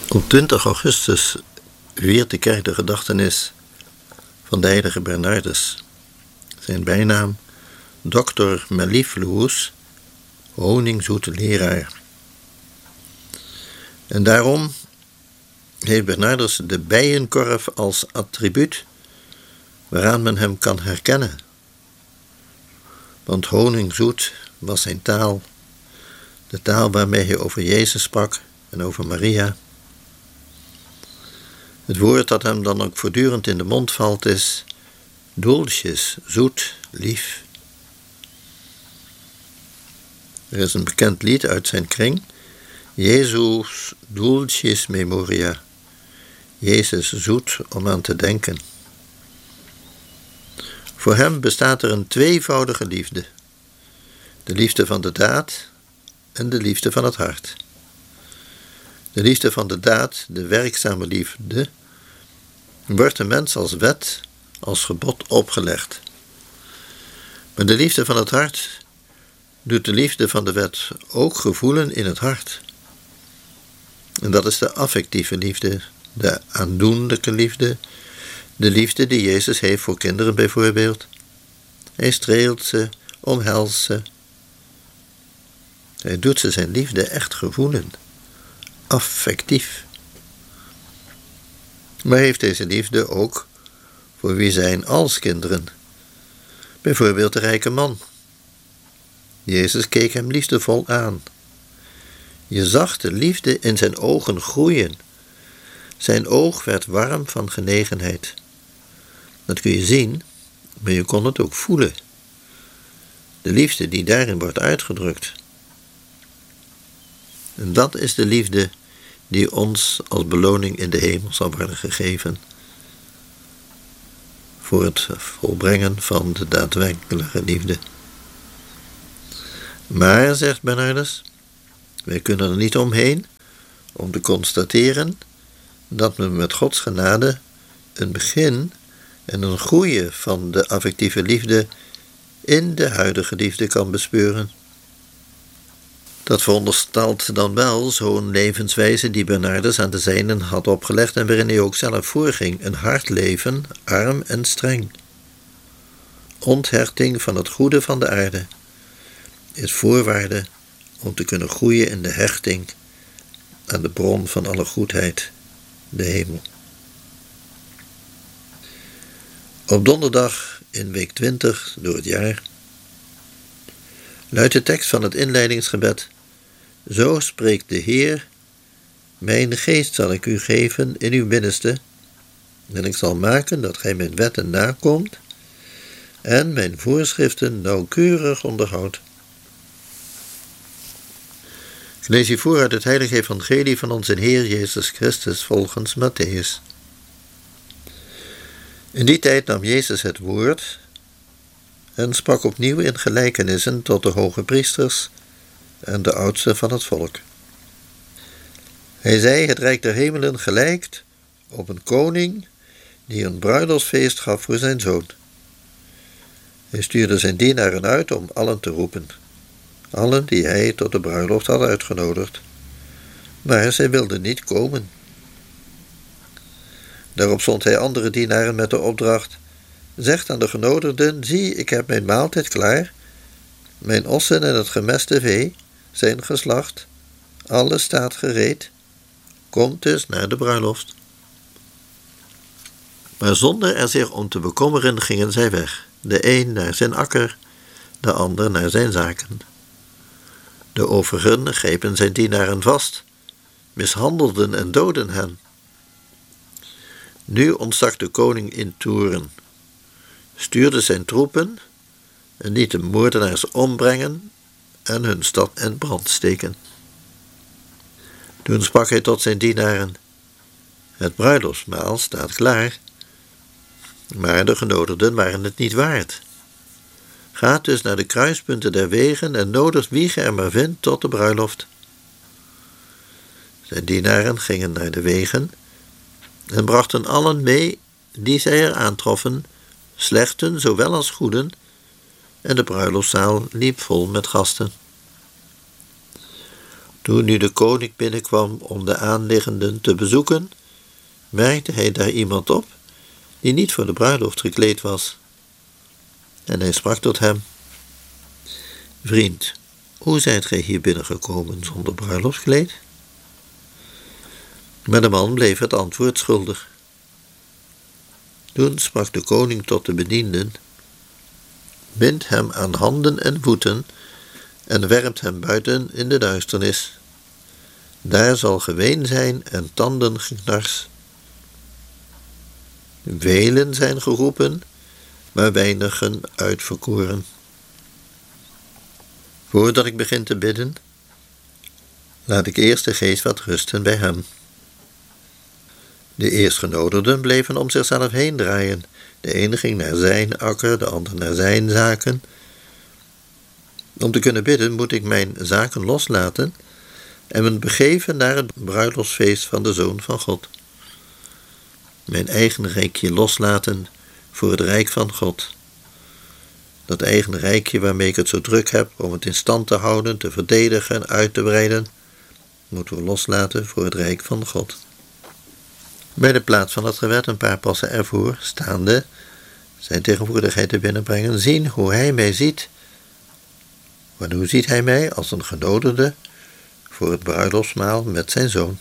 Op 20 augustus viert de kerk de gedachtenis van de heilige Bernardus. Zijn bijnaam Dr. Mellifluus, honingzoete leraar. En daarom heeft Bernardus de bijenkorf als attribuut waaraan men hem kan herkennen. Want honingzoet was zijn taal, de taal waarmee hij over Jezus sprak en over Maria. Het woord dat hem dan ook voortdurend in de mond valt is dulcis, zoet, lief. Er is een bekend lied uit zijn kring, Jezus dulcis memoria, Jezus zoet om aan te denken. Voor hem bestaat er een tweevoudige liefde, de liefde van de daad en de liefde van het hart. De liefde van de daad, de werkzame liefde, wordt de mens als wet, als gebod opgelegd. Maar de liefde van het hart doet de liefde van de wet ook gevoelen in het hart. En dat is de affectieve liefde, de aandoenlijke liefde, de liefde die Jezus heeft voor kinderen bijvoorbeeld. Hij streelt ze, omhelst ze. Hij doet ze zijn liefde echt gevoelen, affectief. Maar heeft deze liefde ook voor wie zijn als kinderen. Bijvoorbeeld de rijke man. Jezus keek hem liefdevol aan. Je zag de liefde in zijn ogen groeien. Zijn oog werd warm van genegenheid. Dat kun je zien, maar je kon het ook voelen. De liefde die daarin wordt uitgedrukt. En dat is de liefde die ons als beloning in de hemel zal worden gegeven. Voor het volbrengen van de daadwerkelijke liefde. Maar, zegt Bernardus, wij kunnen er niet omheen om te constateren dat men met Gods genade een begin en een groeien van de affectieve liefde in de huidige liefde kan bespeuren. Dat veronderstelt dan wel zo'n levenswijze die Bernardus aan de zijnen had opgelegd en waarin hij ook zelf voorging, een hard leven, arm en streng. Onthechting van het goede van de aarde is voorwaarde om te kunnen groeien in de hechting aan de bron van alle goedheid, de hemel. Op donderdag in week 20 door het jaar luidt de tekst van het inleidingsgebed: Zo spreekt de Heer, mijn geest zal ik u geven in uw binnenste, en ik zal maken dat gij mijn wetten nakomt en mijn voorschriften nauwkeurig onderhoudt. Ik lees u voor uit het heilige evangelie van onze Heer Jezus Christus volgens Mattheüs. In die tijd nam Jezus het woord en sprak opnieuw in gelijkenissen tot de hoge priesters en de oudsten van het volk. Hij zei, het rijk der hemelen gelijkt op een koning die een bruiloftsfeest gaf voor zijn zoon. Hij stuurde zijn dienaren uit om allen te roepen, allen die hij tot de bruiloft had uitgenodigd, maar zij wilden niet komen. Daarop zond hij andere dienaren met de opdracht, zegt aan de genodigden, zie, ik heb mijn maaltijd klaar, mijn ossen en het gemeste vee zijn geslacht, alles staat gereed, komt dus naar de bruiloft. Maar zonder er zich om te bekommeren gingen zij weg, de een naar zijn akker, de ander naar zijn zaken. De overigen grepen zijn dienaren vast, mishandelden en doodden hen. Nu ontstak de koning in toorn, stuurde zijn troepen en liet de moordenaars ombrengen en hun stad in brand steken. Toen sprak hij tot zijn dienaren, het bruiloftsmaal staat klaar, maar de genodigden waren het niet waard. Gaat dus naar de kruispunten der wegen en nodigt wie ge er maar vindt tot de bruiloft. Zijn dienaren gingen naar de wegen en brachten allen mee die zij er aantroffen, slechten zowel als goeden, en de bruiloftszaal liep vol met gasten. Toen nu de koning binnenkwam om de aanliggenden te bezoeken, merkte hij daar iemand op die niet voor de bruiloft gekleed was. En hij sprak tot hem: Vriend, hoe zijt gij hier binnengekomen zonder bruiloftskleed? Maar de man bleef het antwoord schuldig. Toen sprak de koning tot de bedienden: Bind hem aan handen en voeten en werpt hem buiten in de duisternis. Daar zal geween zijn en tandengeknars. Velen zijn geroepen, maar weinigen uitverkoren. Voordat ik begin te bidden, laat ik eerst de geest wat rusten bij hem. De eerstgenodigden bleven om zichzelf heen draaien. De ene ging naar zijn akker, de ander naar zijn zaken. Om te kunnen bidden moet ik mijn zaken loslaten en me begeven naar het bruiloftsfeest van de Zoon van God. Mijn eigen rijkje loslaten voor het rijk van God. Dat eigen rijkje waarmee ik het zo druk heb om het in stand te houden, te verdedigen en uit te breiden, moeten we loslaten voor het rijk van God. Bij de plaats van het gebed een paar passen ervoor, staande, zijn tegenwoordigheid te binnenbrengen, zien hoe hij mij ziet. Maar hoe ziet hij mij als een genodigde voor het bruiloftsmaal met zijn zoon?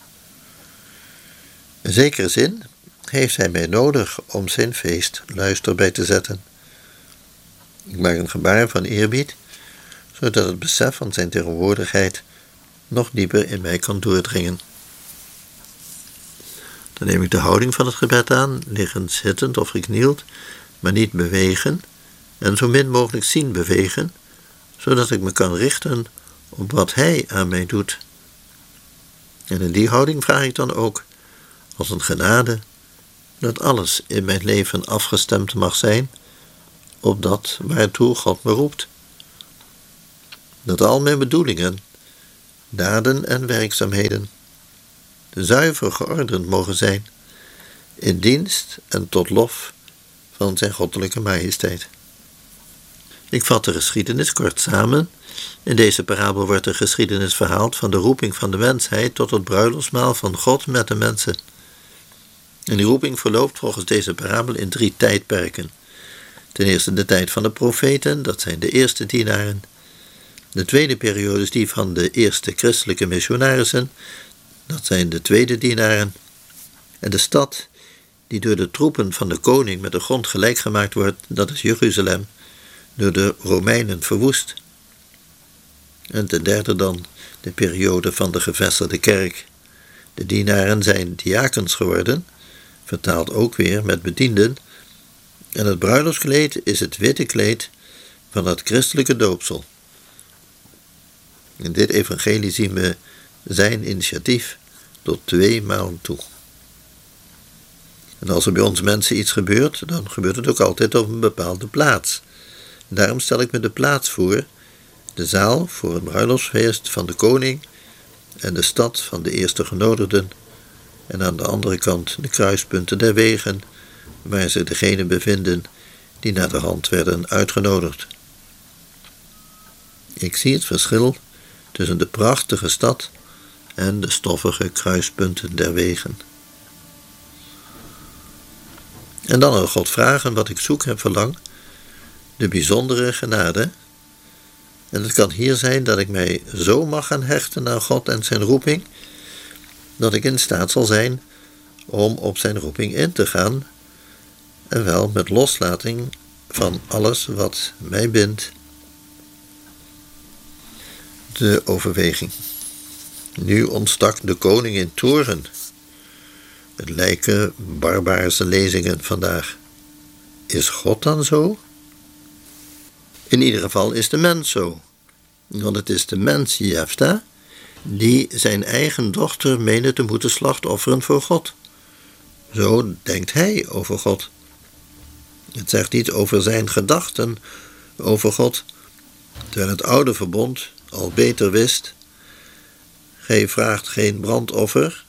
In zekere zin heeft hij mij nodig om zijn feest luister bij te zetten. Ik maak een gebaar van eerbied, zodat het besef van zijn tegenwoordigheid nog dieper in mij kan doordringen. Dan neem ik de houding van het gebed aan, liggend, zittend of geknield, maar niet bewegen en zo min mogelijk zien bewegen, zodat ik me kan richten op wat hij aan mij doet. En in die houding vraag ik dan ook, als een genade, dat alles in mijn leven afgestemd mag zijn op dat waartoe God me roept. Dat al mijn bedoelingen, daden en werkzaamheden zuiver geordend mogen zijn, in dienst en tot lof van zijn goddelijke majesteit. Ik vat de geschiedenis kort samen. In deze parabel wordt de geschiedenis verhaald van de roeping van de mensheid tot het bruiloftsmaal van God met de mensen. En die roeping verloopt volgens deze parabel in 3 tijdperken. Ten eerste de tijd van de profeten, dat zijn de eerste dienaren. De tweede periode is die van de eerste christelijke missionarissen, dat zijn de tweede dienaren. En de stad die door de troepen van de koning met de grond gelijk gemaakt wordt, dat is Jeruzalem, door de Romeinen verwoest. En ten derde dan de periode van de gevestigde kerk. De dienaren zijn diakens geworden, vertaald ook weer met bedienden, en het bruiloftskleed is het witte kleed van het christelijke doopsel. In dit evangelie zien we zijn initiatief tot 2 maal toe. En als er bij ons mensen iets gebeurt, dan gebeurt het ook altijd op een bepaalde plaats. En daarom stel ik me de plaats voor, de zaal voor het bruiloftsfeest van de koning en de stad van de eerste genodigden, en aan de andere kant de kruispunten der wegen, waar zich degenen bevinden die naar de hand werden uitgenodigd. Ik zie het verschil tussen de prachtige stad en de stoffige kruispunten der wegen. En dan aan God vragen wat ik zoek en verlang, de bijzondere genade. En het kan hier zijn dat ik mij zo mag gaan hechten aan God en zijn roeping, dat ik in staat zal zijn om op zijn roeping in te gaan, en wel met loslating van alles wat mij bindt. De overweging. Nu ontstak de koning in toorn. Het lijken barbaarse lezingen vandaag. Is God dan zo? In ieder geval is de mens zo. Want het is de mens, Jefta, die zijn eigen dochter meende te moeten slachtofferen voor God. Zo denkt hij over God. Het zegt iets over zijn gedachten over God, terwijl het oude verbond al beter wist: gij vraagt geen brandoffer,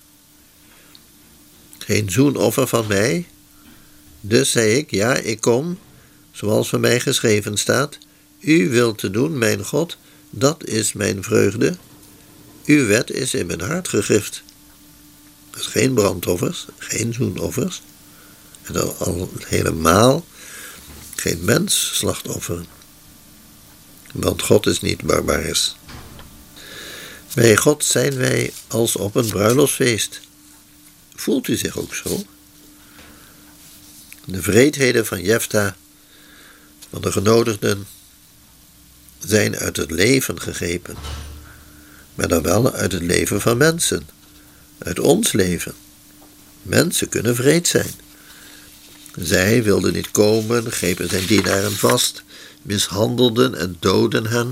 geen zoenoffer van mij. Dus zei ik, ja, ik kom, zoals van mij geschreven staat: u wilt te doen, mijn God, dat is mijn vreugde. Uw wet is in mijn hart gegrift. Dus geen brandoffers, geen zoenoffers. En dan al helemaal geen mensslachtofferen. Want God is niet barbaars. Bij God zijn wij als op een bruiloftsfeest. Voelt u zich ook zo? De wreedheden van Jefta, van de genodigden, zijn uit het leven gegrepen. Maar dan wel uit het leven van mensen. Uit ons leven. Mensen kunnen wreed zijn. Zij wilden niet komen, grepen zijn dienaren vast, mishandelden en doodden hen.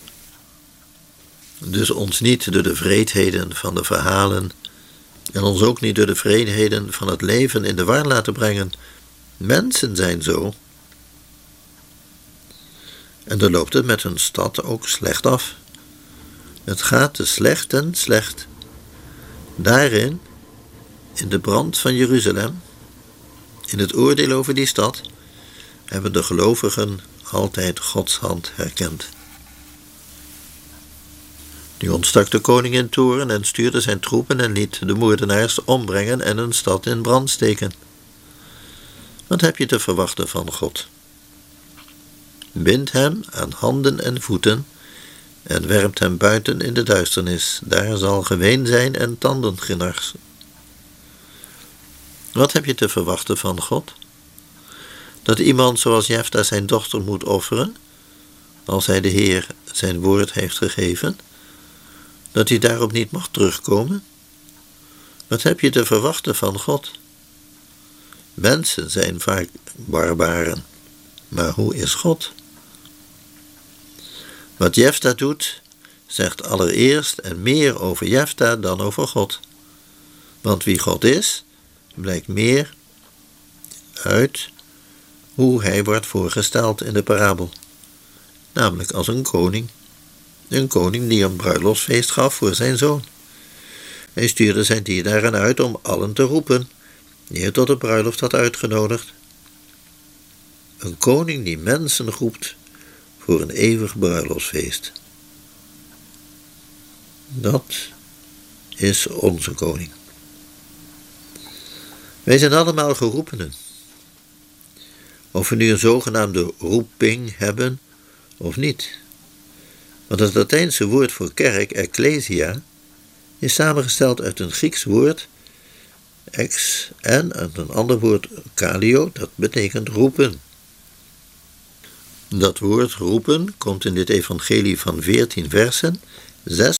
Dus ons niet door de wreedheden van de verhalen en ons ook niet door de wreedheden van het leven in de war laten brengen. Mensen zijn zo. En dan loopt het met hun stad ook slecht af. Het gaat te slecht en slecht. Daarin, in de brand van Jeruzalem, in het oordeel over die stad, hebben de gelovigen altijd Gods hand herkend. Nu ontstak de koning in toorn en stuurde zijn troepen en liet de moordenaars ombrengen en een stad in brand steken. Wat heb je te verwachten van God? Bind hem aan handen en voeten en werpt hem buiten in de duisternis. Daar zal geween zijn en tandengenars. Wat heb je te verwachten van God? Dat iemand zoals Jefta zijn dochter moet offeren, als hij de Heer zijn woord heeft gegeven? Dat hij daarop niet mag terugkomen? Wat heb je te verwachten van God? Mensen zijn vaak barbaren, maar hoe is God? Wat Jefta doet, zegt allereerst en meer over Jefta dan over God. Want wie God is, blijkt meer uit hoe hij wordt voorgesteld in de parabel. Namelijk als een koning. Een koning die een bruiloftsfeest gaf voor zijn zoon. Hij stuurde zijn dienaren uit om allen te roepen, die hij tot de bruiloft had uitgenodigd. Een koning die mensen roept voor een eeuwig bruiloftsfeest. Dat is onze koning. Wij zijn allemaal geroepenen. Of we nu een zogenaamde roeping hebben of niet. Want het Latijnse woord voor kerk, ecclesia, is samengesteld uit een Grieks woord, ex, en uit een ander woord, kaleo, dat betekent roepen. Dat woord roepen komt in dit evangelie van 14 versen 6